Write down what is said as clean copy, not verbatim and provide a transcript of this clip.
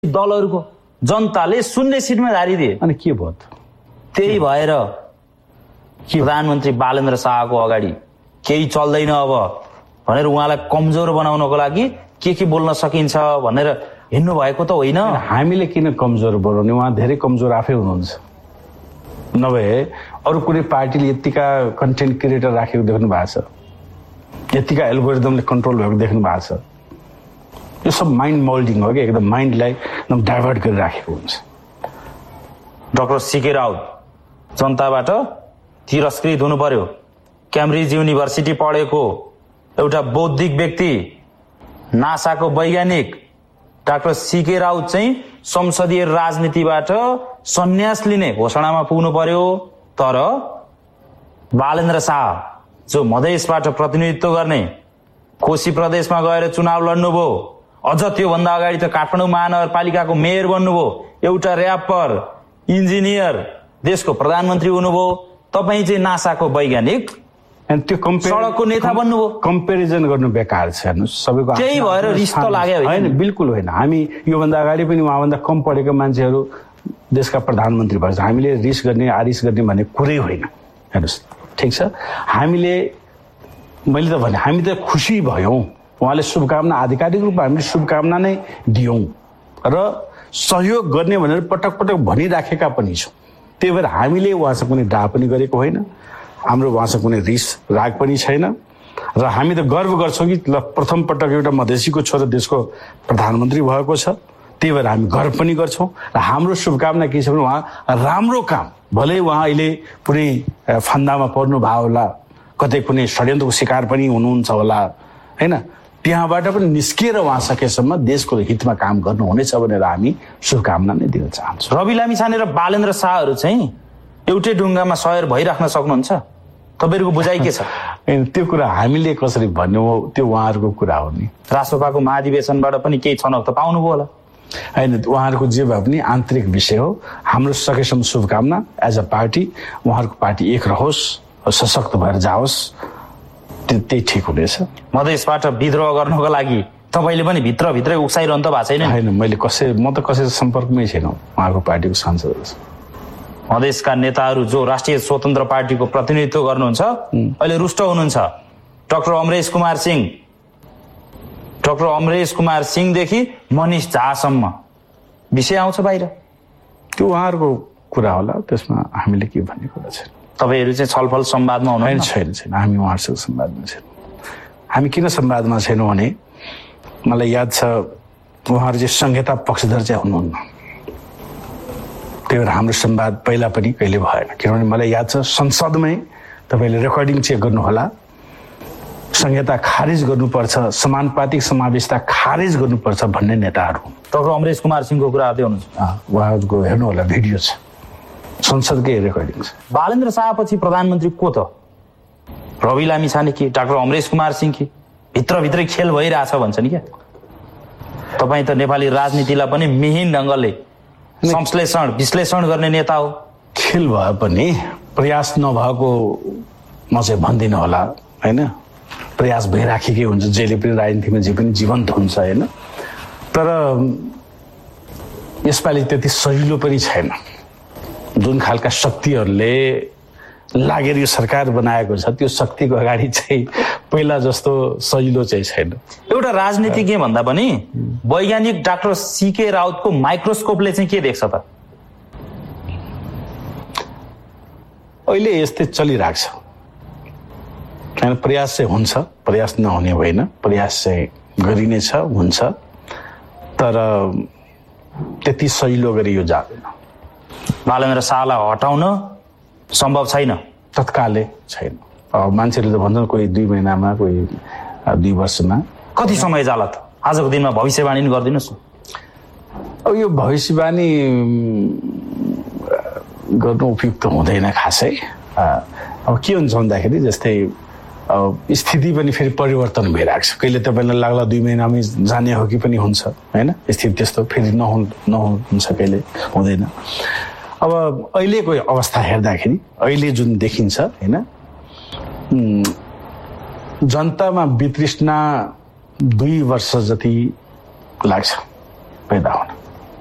दलहरूको जनताले 0 सिटमा झारिदिए। अनि के भयो त? त्यही भएर प्रधानमन्त्री बालेन्द्र शाहको अगाडि केही चल्दैन अब भनेर उहाँलाई कमजोर बनाउनको लागि के बोल्न सकिन्छ भनेर हिँड्नु भएको त होइन। हामीले किन कमजोर बनाउने? उहाँ धेरै कमजोर आफै हुनुहुन्छ। नभए अरू कुनै पार्टीले यतिका कन्टेन्ट क्रिएटर राखेको देख्नु भएको छ, यतिका एल्गोरिदमले कन्ट्रोल भएको देख्नु भएको छ? यो सब माइन्ड मोल्डिङ हो कि एकदम माइन्डलाई एकदम डाइभर्ट गरेर राखेको हुन्छ। डाक्टर सीके राउत जनताबाट तिरस्कृत हुनु पर्यो। क्याम्ब्रिज युनिभर्सिटी पढेको एउटा बौद्धिक व्यक्ति, नासाको वैज्ञानिक डाक्टर सीके राउत चाहिँ संसदीय राजनीतिबाट सन्यास लिने घोषणामा पुग्नु पर्यो। तर बालेन्द्र शाह जो मधेसबाट प्रतिनिधित्व गर्ने, कोशी प्रदेशमा गएर चुनाव लड्नुभयो, अझ त्योभन्दा अगाडि त काठमाडौँ महानगरपालिकाको मेयर बन्नुभयो, एउटा र्यापर, इन्जिनियर, देशको प्रधानमन्त्री हुनुभयो। तपाईँ चाहिँ नासाको वैज्ञानिक अनि त्यो सडकको नेता बन्नुभयो। कम्पेरिजन गर्नु बेकार छ। हेर्नुहोस्, सबैको त्यही भएर रिस त लाग्यो होइन? बिल्कुल होइन। हामी योभन्दा अगाडि पनि उहाँभन्दा कम पढेका मान्छेहरू देशका प्रधानमन्त्री भएछ। हामीले रिस गर्ने आरिस गर्ने भन्ने कुरै होइन। हेर्नुहोस्, ठिक छ, हामीले मैले त भने हामी त खुसी भयौँ। उहाँले शुभकामना, आधिकारिक रूपमा हामीले शुभकामना नै दियौँ र सहयोग गर्ने भनेर पटक पटक भनिराखेका पनि छौँ। त्यही भएर हामीले उहाँसँग कुनै डाह पनि गरेको होइन, हाम्रो उहाँसँग कुनै रिस राग पनि छैन र हामी त गर्व गर्छौँ कि ल प्रथम पटक एउटा मधेसीको छोरा देशको प्रधानमन्त्री भएको छ। त्यही भएर हामी गर्व पनि गर्छौँ र हाम्रो शुभकामना के छ भने उहाँ राम्रो काम, भलै उहाँ अहिले कुनै फन्दामा पर्नु भयो होला, कतै कुनै षड्यन्त्रको शिकार पनि हुनुहुन्छ होला, होइन, त्यहाँबाट पनि निस्किएर उहाँ सकेसम्म देशको हितमा काम गर्नुहुनेछ भनेर हामी शुभकामना नै दिन चाहन्छौँ। रवि लामिछाने र बालेन्द्र शाहहरू चाहिँ एउटै ढुङ्गामा सवार भइराख्न सक्नुहुन्छ? तपाईँहरूको बुझाइ के छ? त्यो कुरा हामीले कसरी भन्ने हो, त्यो उहाँहरूको कुरा हो नि। राष्ट्रसभाको महाधिवेशनबाट पनि केही छनक त पाउनुभयो होला? होइन, उहाँहरूको जे भए पनि आन्तरिक विषय हो। हाम्रो सकेसम्म शुभकामना एज अ पार्टी, उहाँहरूको पार्टी एक रहोस्, सशक्त भएर जाओस्, त्यही ठिक हुनेछ। मधेसबाट विद्रोह गर्नको लागि तपाईँले पनि भित्रभित्रै उक्साइरहनु त भएको छैन? होइन, म त कसैको सम्पर्कमै छैन। उहाँको पार्टीको सांसद छ। मधेसका नेताहरू जो राष्ट्रिय स्वतन्त्र पार्टीको प्रतिनिधित्व गर्नुहुन्छ अहिले रुष्ट हुनुहुन्छ। डाक्टर अमरेश कुमार सिंहदेखि मनिष झासम्म विषय आउँछ बाहिर। त्यो उहाँहरूको कुरा होला, त्यसमा हामीले के भन्ने कुरा छैन। तपाईँहरू चाहिँ छलफल संवादमा हुनु? छैन, हामी उहाँहरूसँग संवादमा छैनौँ। हामी किन संवादमा छैनौँ भने मलाई याद छ उहाँहरू चाहिँ संहिता पक्षधर चाहिँ हुनुहुन्न। त्यही भएर हाम्रो संवाद पहिला पनि कहिले भएन। किनभने मलाई याद छ संसदमै तपाईँले रेकर्डिङ चेक गर्नुहोला, संहिता खारिज गर्नुपर्छ, समानुपातिक समावेशता खारिज गर्नुपर्छ भन्ने नेताहरू। डाक्टर अमरेश कुमार सिंहको कुरा गर्दै हुनुहुन्छ, उहाँहरूको हेर्नु होला, भिडियो छ, संसदकै रेकर्डिङ छ। बालेन्द्र शाहपछि प्रधानमन्त्री को त? रवि लामिछाने कि डाक्टर अमरेश कुमार सिंह कि? भित्रभित्रै खेल भइरहेछ भन्छ नि क्या। तपाईँ त नेपाली राजनीतिलाई पनि मिहिन ढङ्गले संश्लेषण विश्लेषण गर्ने नेता हो। खेल भए पनि प्रयास नभएको म चाहिँ भन्दिनँ होला, होइन, प्रयास भइराखेकै हुन्छ। जहिले पनि राजनीतिमा जे पनि जीवन्त हुन्छ, होइन, तर यसपालि त्यति सजिलो पनि छैन। जुन खालका शक्तिहरूले लागेर यो सरकार बनाएको छ त्यो शक्तिको अगाडि चाहिँ पहिला जस्तो सजिलो चाहिँ छैन। एउटा राजनीतिज्ञ भन्दा पनि वैज्ञानिक डाक्टर सीके राउतको माइक्रोस्कोपले चाहिँ के देख्छ त? अहिले यस्तै चलिरहेको छ। होइन, प्रयास चाहिँ हुन्छ, प्रयास नहुने होइन, प्रयास चाहिँ गरिनेछ, हुन्छ, तर त्यति सजिलो गरी यो जाँदैन। बालेन्द्र शाहलाई हटाउन सम्भव छैन? तत्कालै छैन। मान्छेले त भन्छन् कोही 2 महिनामा, कोही 2 वर्षमा। कति समय जाला त? आजको दिनमा भविष्यवाणी गरिदिनुहोस्। अब यो भविष्यवाणी गर्नु उपयुक्त हुँदैन खासै। अब के हुन्छ भन्दाखेरि जस्तै स्थिति पनि फेरि परिवर्तन भइरहेको छ। कहिले तपाईँलाई लाग्ला 2 महिनामै जाने हो कि पनि हुन्छ, होइन, स्थिति त्यस्तो फेरि नहुन्छ, कहिले हुँदैन। अब अहिलेको अवस्था हेर्दाखेरि अहिले जुन देखिन्छ, होइन, जनतामा वितृष्णा 2 वर्ष जति लाग्छ पैदा हुन।